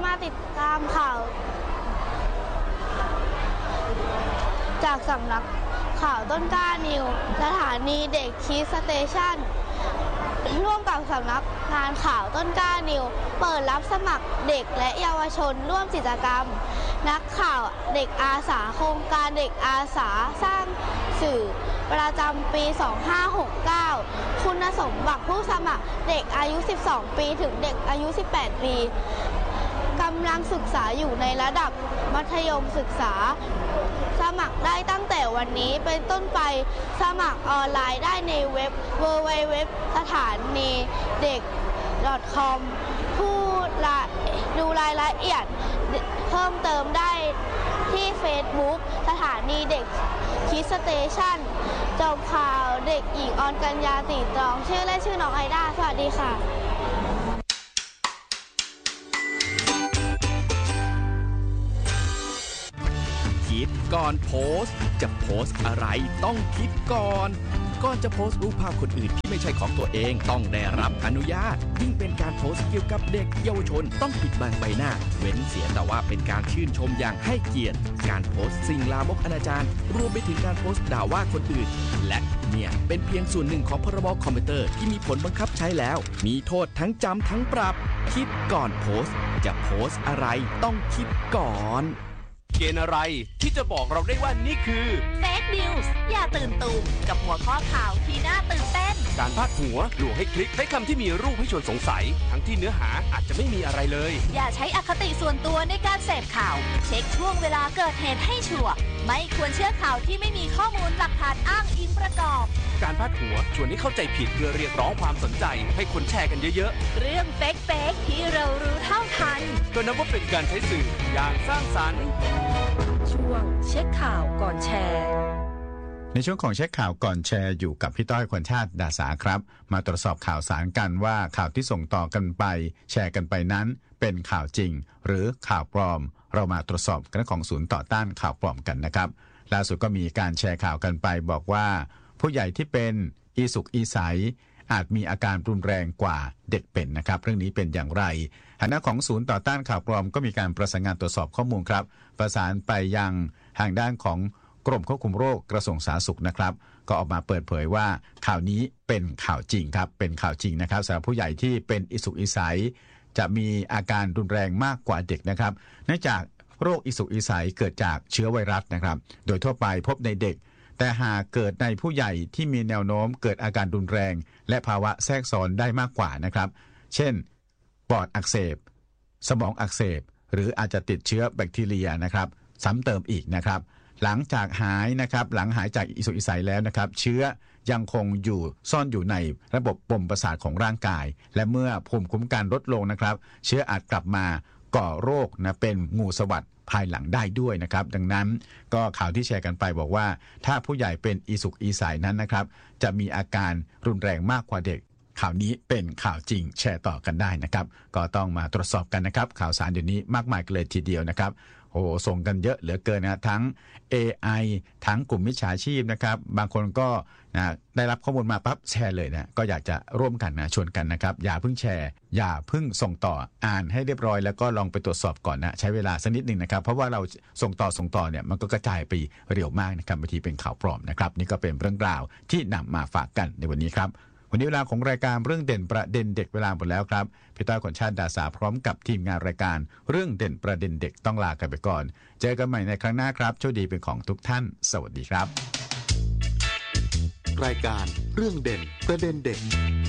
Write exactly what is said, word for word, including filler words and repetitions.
มาติดตามข่าวจากสำนักข่าวต้นกล้านิวสถานีเด็กคิดสเตชันร่วมกับสำนักงานข่าวต้นกล้านิวเปิดรับสมัครเด็กและเยาวชนร่วมกิจกรรมนักข่าวเด็กอาสาโครงการเด็กอาสาสร้างสื่อประจำปี สองพันห้าร้อยหกสิบเก้า คุณสมบัติผู้สมัครเด็กอายุ สิบสอง ปีถึงเด็กอายุ สิบแปด ปีกำลังศึกษาอยู่ในระดับมัธยมศึกษาสมัครได้ตั้งแต่วันนี้เป็นต้นไปสมัครออนไลน์ได้ในเว็บ ดับเบิลยู ดับเบิลยู ดับเบิลยู ดอท สถานีเด็ก ดอท คอม ผู้ดูรายละเอียดเพิ่มเติมได้ที่ Facebook สถานีเด็กคิดสเตชันจบข่าวเด็กหญิงออนกัญญาตีตรองชื่อเล่นชื่อน้องไอด้าสวัสดีค่ะคิดก่อนโพสต์จะโพสต์อะไรต้องคิดก่อนก่อนจะโพสต์รูปภาพคนอื่นที่ไม่ใช่ของตัวเองต้องได้รับอนุญาตยิ่งเป็นการโพสต์เกี่ยวกับเด็กเยาวชนต้องปิดบังใบหน้าเว้นเสียแต่ว่าเป็นการชื่นชมอย่างให้เกียรติการโพสต์สิ่งลามกอนาจารรวมไปถึงการโพสต์ด่าว่าคนอื่นและเนี่ยเป็นเพียงส่วนหนึ่งของพรบคอมพิวเตอร์ที่มีผลบังคับใช้แล้วมีโทษทั้งจำทั้งปรับคิดก่อนโพสต์จะโพสต์อะไรต้องคิดก่อนเกณฑ์อะไรที่จะบอกเราได้ว่านี่คือ Fake News อย่าตื่นตูมกับหัวข้อข่าวที่น่าตื่นเต้นการพาดหัวลวงให้คลิกใช้คำที่มีรูปให้ชวนสงสัยทั้งที่เนื้อหาอาจจะไม่มีอะไรเลยอย่าใช้อคติส่วนตัวในการเสพข่าวเช็คช่วงเวลาเกิดเหตุให้ชัวร์ไม่ควรเชื่อข่าวที่ไม่มีข้อมูลหลักฐานอ้างอิงประกอบการพาดหัวชวนให้เข้าใจผิดเพื่อเรียกร้องความสนใจให้คนแชร์กันเยอะๆเรื่องเฟกเฟกที่เรารู้เท่าทันก็นับว่าเป็นการใช้สื่ออย่างสร้างสรรค์ช่วงเช็คข่าวก่อนแชร์ในช่วงของเช็คข่าวก่อนแชร์อยู่กับพี่ต้อยควรชาติดาษาครับมาตรวจสอบข่าวสารกันว่าข่าวที่ส่งต่อกันไปแชร์กันไปนั้นเป็นข่าวจริงหรือข่าวปลอมเรามาตรวจสอบกันของศูนย์ต่อต้านข่าวปลอมกันนะครับล่าสุดก็มีการแชร์ข่าวกันไปบอกว่าผู้ใหญ่ที่เป็นอีสุกอีใสอาจมีอาการรุนแรงกว่าเด็กเป็นนะครับเรื่องนี้เป็นอย่างไรคณะของศูนย์ต่อต้านข่าวปลอมก็มีการประสานงานตรวจสอบข้อมูลครับประสานไปยังทางด้านของกรมควบคุมโรคกระทรวงสาธารณสุขนะครับก็ออกมาเปิดเผยว่าข่าวนี้เป็นข่าวจริงครับเป็นข่าวจริงนะครับสำหรับผู้ใหญ่ที่เป็นอีสุกอีใสจะมีอาการรุนแรงมากกว่าเด็กนะครับเนื่องจากโรคอีสุกอีใสเกิดจากเชื้อไวรัสนะครับโดยทั่วไปพบในเด็กแต่หากเกิดในผู้ใหญ่ที่มีแนวโน้มเกิดอาการรุนแรงและภาวะแทรกซ้อนได้มากกว่านะครับเช่นปอดอักเสบสมองอักเสบหรืออาจจะติดเชื้อแบคทีเรียนะครับซ้ำเติมอีกนะครับหลังจากหายนะครับหลังหายจากอีสุกอีใสแล้วนะครับเชื้อยังคงอยู่ซ่อนอยู่ในระบบปมประสาทของร่างกายและเมื่อภูมิคุ้มกันลดลงนะครับเชื้ออาจกลับมาก่อโรคนะเป็นงูสวัสด์ภายหลังได้ด้วยนะครับดังนั้นก็ข่าวที่แชร์กันไปบอกว่าถ้าผู้ใหญ่เป็นอีสุกอีใสนั้นนะครับจะมีอาการรุนแรงมากกว่าเด็กข่าวนี้เป็นข่าวจริงแชร์ต่อกันได้นะครับก็ต้องมาตรวจสอบกันนะครับข่าวสารเดี๋ยวนี้มากมายเลยทีเดียวนะครับโอ้ส่งกันเยอะเหลือเกินนะทั้ง เอ ไอ ทั้งกลุ่มมิจฉาชีพนะครับบางคนก็นะได้รับข้อมูลมาปั๊บแชร์เลยนะก็อยากจะร่วมกันนะชวนกันนะครับอย่าเพิ่งแชร์อย่าเพิ่งส่งต่ออ่านให้เรียบร้อยแล้วก็ลองไปตรวจสอบก่อนนะใช้เวลาสักนิดนึงนะครับเพราะว่าเราส่งต่อส่งต่อเนี่ยมันก็กระจายไปเร็วมากนะครับบางทีเป็นข่าวปลอมนะครับนี่ก็เป็นเรื่องราวที่นำมาฝากกันในวันนี้ครับวันนี้เวลาของรายการเรื่องเด่นประเด็นเด็กเวลาหมดแล้วครับพี่ต้อยขวัญชาติดาษาพร้อมกับทีมงานรายการเรื่องเด่นประเด็นเด็กต้องลากันไปก่อนเจอกันใหม่ในครั้งหน้าครับโชคดีเป็นของทุกท่านสวัสดีครับรายการเรื่องเด่นประเด็นเด็ก